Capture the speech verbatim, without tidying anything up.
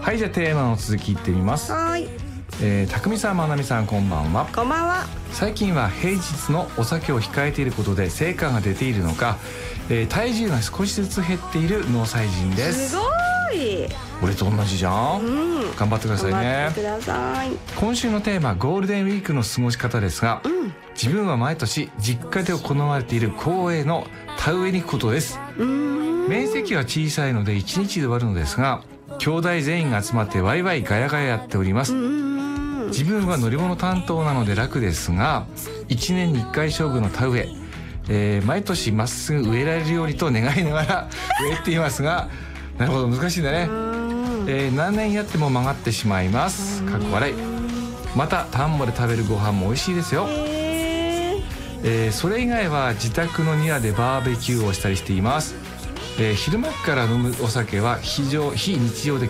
はい、じゃあテーマの続きいってみます。 はい、 えー、たくみさん、まなみさん、こんばんは。 こんばんは。 最近は平日のお酒を控えていることで成果が出ているのか、えー、体重が少しずつ減っている農災人です。 すごい。 俺と同じじゃん、うん、頑張ってくださいね。 頑張ってください。 今週のテーマ、ゴールデンウィークの過ごし方ですが、うん、自分は毎年実家で行われている公営の田植えに行くことです。うーん、面積は小さいのでいちにちで終わるのですが、兄弟全員が集まってワイワイガヤガヤやっております。自分は乗り物担当なので楽ですが、いちねんにいっかい勝負の田植え、えー、毎年まっすぐ植えられるようにと願いながら植えていますが、なるほど、難しいんだね。えー、何年やっても曲がってしまいます。かっこ笑い。また田んぼで食べるご飯も美味しいですよ。えー、それ以外は自宅の庭でバーベキューをしたりしています。えー、昼間から飲むお酒は非常非日常で